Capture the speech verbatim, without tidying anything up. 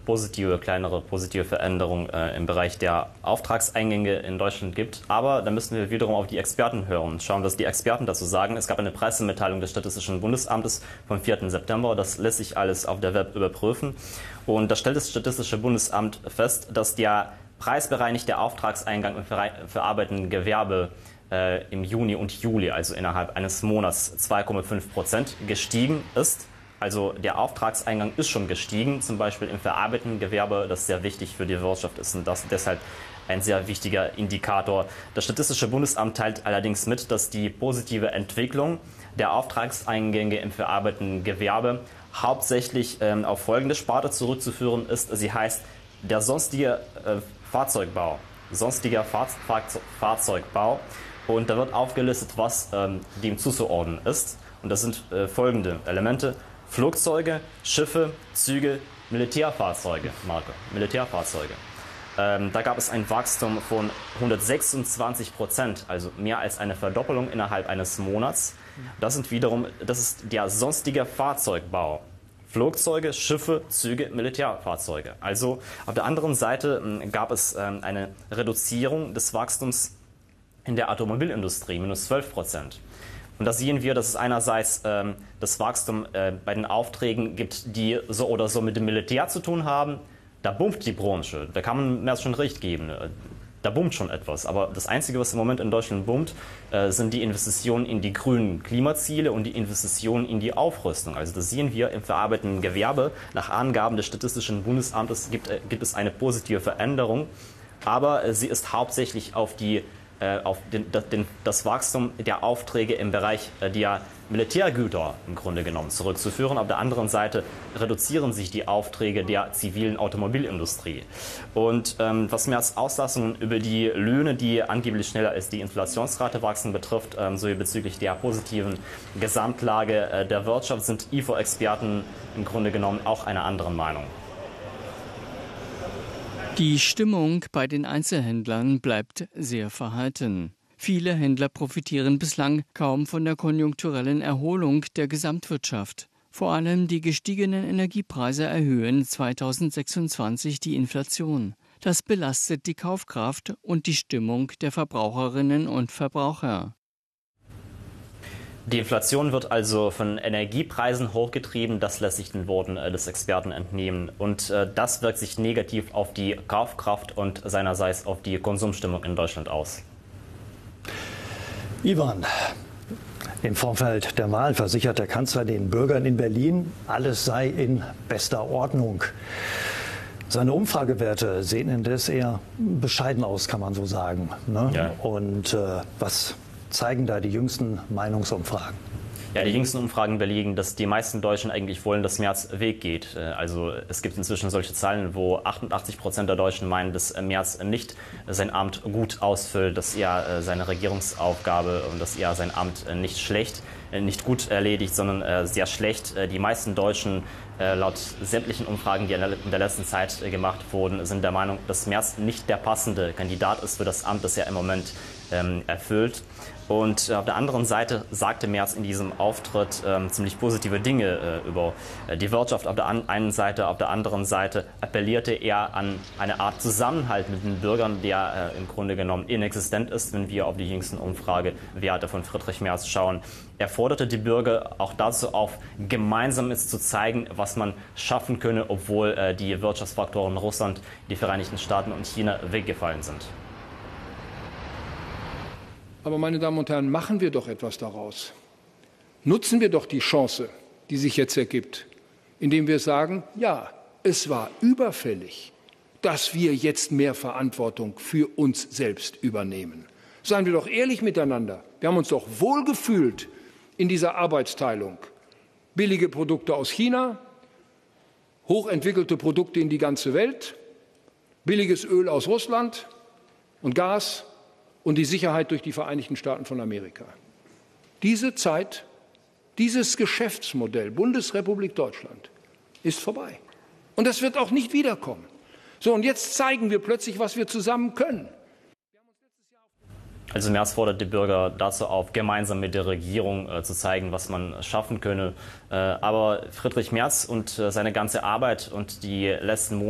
positive, kleinere positive Veränderung äh, im Bereich der Auftragseingänge in Deutschland gibt. Aber da müssen wir wiederum auf die Experten hören und schauen, was die Experten dazu sagen. Es gab eine Pressemitteilung des Statistischen Bundesamtes vom vierten September. Das lässt sich alles auf der Web überprüfen. Und da stellt das Statistische Bundesamt fest, dass der preisbereinigte Auftragseingang im verarbeitenden Gewerbe äh, im Juni und Juli, also innerhalb eines Monats, zwei Komma fünf Prozent gestiegen ist. Also der Auftragseingang ist schon gestiegen, zum Beispiel im verarbeitenden Gewerbe, das sehr wichtig für die Wirtschaft ist und das deshalb ein sehr wichtiger Indikator. Das Statistische Bundesamt teilt allerdings mit, dass die positive Entwicklung der Auftragseingänge im verarbeitenden Gewerbe hauptsächlich ähm, auf folgende Sparte zurückzuführen ist. Sie heißt der sonstige äh, Fahrzeugbau, sonstiger Fahr Fahr Fahrzeugbau. Und da wird aufgelistet, was ähm, dem zuzuordnen ist. Und das sind äh, folgende Elemente: Flugzeuge, Schiffe, Züge, Militärfahrzeuge, Marke, Militärfahrzeuge. Ähm, da gab es ein Wachstum von hundertsechsundzwanzig Prozent, also mehr als eine Verdoppelung innerhalb eines Monats. Das sind wiederum, das ist der sonstige Fahrzeugbau. Flugzeuge, Schiffe, Züge, Militärfahrzeuge. Also auf der anderen Seite äh, gab es äh, eine Reduzierung des Wachstums in der Automobilindustrie, minus zwölf Prozent. Und da sehen wir, dass es einerseits ähm, das Wachstum äh, bei den Aufträgen gibt, die so oder so mit dem Militär zu tun haben. Da boomt die Branche, da kann man mir schon recht geben. Da boomt schon etwas. Aber das Einzige, was im Moment in Deutschland boomt, äh, sind die Investitionen in die grünen Klimaziele und die Investitionen in die Aufrüstung. Also das sehen wir im verarbeitenden Gewerbe. Nach Angaben des Statistischen Bundesamtes gibt, äh, gibt es eine positive Veränderung. Aber äh, sie ist hauptsächlich auf die auf den, den, das Wachstum der Aufträge im Bereich der Militärgüter im Grunde genommen zurückzuführen. Auf der anderen Seite reduzieren sich die Aufträge der zivilen Automobilindustrie. Und ähm, was mehr als Auslassungen über die Löhne, die angeblich schneller als die Inflationsrate wachsen, betrifft, ähm, sowie bezüglich der positiven Gesamtlage äh, der Wirtschaft, sind I F O-Experten im Grunde genommen auch einer anderen Meinung. Die Stimmung bei den Einzelhändlern bleibt sehr verhalten. Viele Händler profitieren bislang kaum von der konjunkturellen Erholung der Gesamtwirtschaft. Vor allem die gestiegenen Energiepreise erhöhen zweitausendsechsundzwanzig die Inflation. Das belastet die Kaufkraft und die Stimmung der Verbraucherinnen und Verbraucher. Die Inflation wird also von Energiepreisen hochgetrieben, das lässt sich den Worten des Experten entnehmen. Und äh, das wirkt sich negativ auf die Kaufkraft und seinerseits auf die Konsumstimmung in Deutschland aus. Ivan, im Vorfeld der Wahl versichert der Kanzler den Bürgern in Berlin, alles sei in bester Ordnung. Seine Umfragewerte sehen indes eher bescheiden aus, kann man so sagen. Ne? Ja. Und äh, was zeigen da die jüngsten Meinungsumfragen? Ja, die jüngsten Umfragen belegen, dass die meisten Deutschen eigentlich wollen, dass Merz weggeht. Also es gibt inzwischen solche Zahlen, wo achtundachtzig Prozent der Deutschen meinen, dass Merz nicht sein Amt gut ausfüllt, dass er seine Regierungsaufgabe und dass er sein Amt nicht schlecht, nicht gut erledigt, sondern sehr schlecht. Die meisten Deutschen, laut sämtlichen Umfragen, die in der letzten Zeit gemacht wurden, sind der Meinung, dass Merz nicht der passende Kandidat ist für das Amt, das er im Moment erfüllt. Und auf der anderen Seite sagte Merz in diesem Auftritt ähm, ziemlich positive Dinge äh, über äh, die Wirtschaft auf der an einen Seite. Auf der anderen Seite appellierte er an eine Art Zusammenhalt mit den Bürgern, der äh, im Grunde genommen inexistent ist, wenn wir auf die jüngsten Umfragewerte von Friedrich Merz schauen. Er forderte die Bürger auch dazu auf, gemeinsam jetzt zu zeigen, was man schaffen könne, obwohl äh, die Wirtschaftsfaktoren Russland, die Vereinigten Staaten und China weggefallen sind. Aber, meine Damen und Herren, machen wir doch etwas daraus. Nutzen wir doch die Chance, die sich jetzt ergibt, indem wir sagen, ja, es war überfällig, dass wir jetzt mehr Verantwortung für uns selbst übernehmen. Seien wir doch ehrlich miteinander. Wir haben uns doch wohlgefühlt in dieser Arbeitsteilung. Billige Produkte aus China, hochentwickelte Produkte in die ganze Welt, billiges Öl aus Russland und Gas und die Sicherheit durch die Vereinigten Staaten von Amerika. Diese Zeit, dieses Geschäftsmodell Bundesrepublik Deutschland ist vorbei. Und das wird auch nicht wiederkommen. So, und jetzt zeigen wir plötzlich, was wir zusammen können. Also Merz fordert die Bürger dazu auf, gemeinsam mit der Regierung äh, zu zeigen, was man schaffen könne. Äh, aber Friedrich Merz und äh, seine ganze Arbeit und die letzten Monate